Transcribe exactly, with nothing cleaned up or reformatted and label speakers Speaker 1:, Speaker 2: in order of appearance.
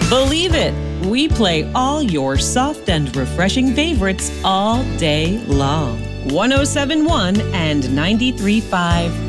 Speaker 1: Believe it, we play all your soft and refreshing favorites all day long. one oh seven point one and ninety-three point five